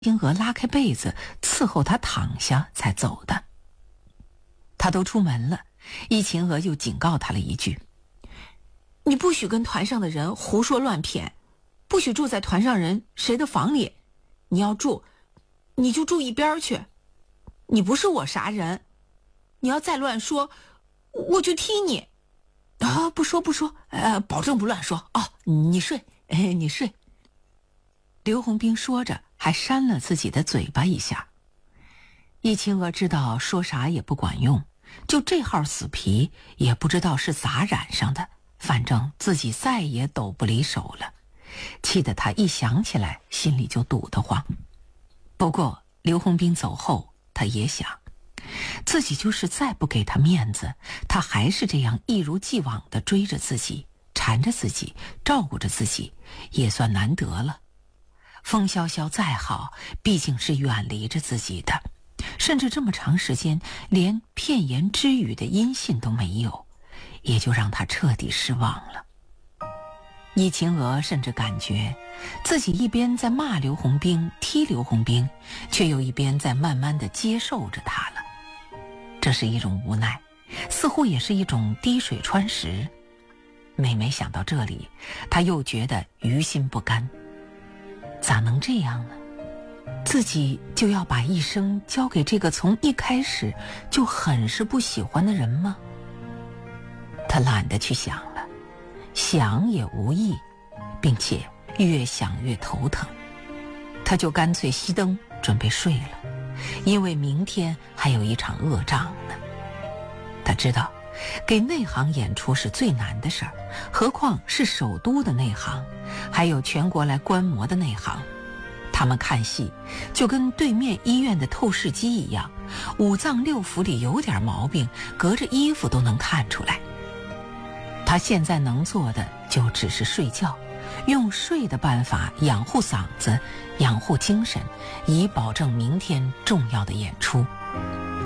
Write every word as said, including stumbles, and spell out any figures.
金娥拉开被子伺候他躺下才走的。他都出门了，易秦娥又警告他了一句：你不许跟团上的人胡说乱谝，不许住在团上人谁的房里，你要住你就住一边去，你不是我啥人，你要再乱说我就踢你啊！不说不说，呃，保证不乱说哦。你睡，哎，你睡。刘洪兵说着还扇了自己的嘴巴一下。易秦娥知道说啥也不管用，就这号死皮也不知道是咋染上的，反正自己再也抖不离手了，气得他一想起来心里就堵得慌。不过刘洪兵走后，他也想自己就是再不给他面子，他还是这样一如既往地追着自己，缠着自己，照顾着自己，也算难得了。风萧萧再好，毕竟是远离着自己的，甚至这么长时间连片言之语的音信都没有，也就让他彻底失望了。易秦娥甚至感觉自己一边在骂刘洪兵、踢刘洪兵，却又一边在慢慢地接受着他了。这是一种无奈，似乎也是一种滴水穿石。每每想到这里，他又觉得于心不甘。咋能这样呢？自己就要把一生交给这个从一开始就很是不喜欢的人吗？他懒得去想了，想也无益，并且越想越头疼。他就干脆熄灯准备睡了，因为明天还有一场恶仗呢。他知道给内行演出是最难的事儿，何况是首都的内行，还有全国来观摩的内行。他们看戏就跟对面医院的透视机一样，五脏六腑里有点毛病，隔着衣服都能看出来。他现在能做的就只是睡觉，用睡的办法养护嗓子，养护精神，以保证明天重要的演出。